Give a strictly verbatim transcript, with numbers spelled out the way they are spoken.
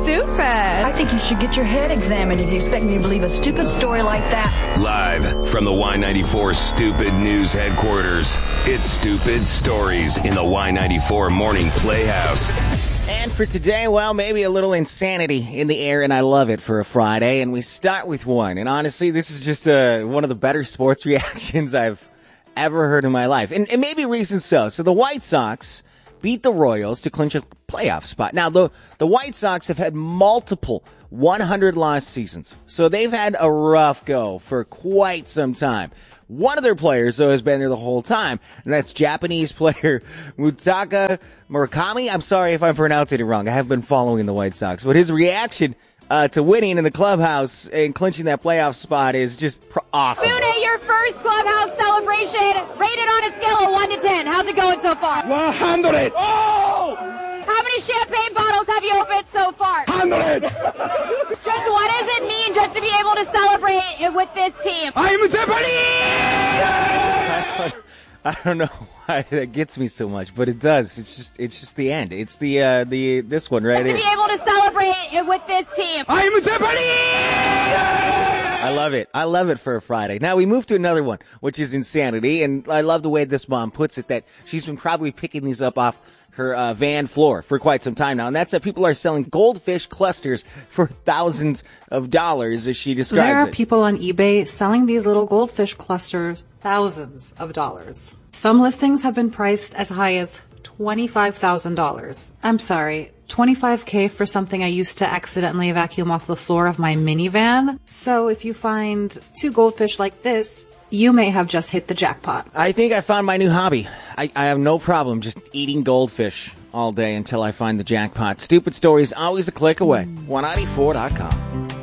stupid. I think you should get your head examined if you expect me to believe a stupid story like that. Live from the Y ninety-four Stupid News headquarters, it's Stupid Stories in the Y ninety-four Morning Playhouse. And for today, well, maybe a little insanity in the air, and I love it for a Friday. And we start with one. And honestly, this is just uh, one of the better sports reactions I've ever heard in my life. And, and maybe reason so. So the White Sox beat the Royals to clinch a playoff spot. Now, the, the White Sox have had multiple one hundred loss seasons. So they've had a rough go for quite some time. One of their players, though, has been there the whole time, and that's Japanese player Mutaka Murakami. I'm sorry if I'm pronouncing it wrong. I have been following the White Sox. But his reaction uh, to winning in the clubhouse and clinching that playoff spot is just pr- awesome. Mune, your first clubhouse celebration, rated on a scale of one to ten. How's it going so far? one hundred. Oh! How many champagne bottles have you opened so far? one hundred. Just what does it mean just to be able to celebrate it with this team? I'm Japanese! I don't know why that gets me so much, but it does. It's just it's just the end. It's the uh, the this one right Just to here. be able to celebrate it with this team. I'm Japanese! I love it. I love it for a Friday. Now we move to another one, which is insanity, and I love the way this mom puts it, that she's been probably picking these up off her uh, van floor for quite some time now, and that's that people are selling goldfish clusters for thousands of dollars, as she describes it. There are people on eBay selling these little goldfish clusters thousands of dollars. Some listings have been priced as high as twenty-five thousand dollars. I'm sorry, twenty-five K for something I used to accidentally vacuum off the floor of my minivan. So if you find two goldfish like this, you may have just hit the jackpot. I think I found my new hobby. I, I have no problem just eating goldfish all day until I find the jackpot. Stupid Stories, always a click away. one ninety-four dot com.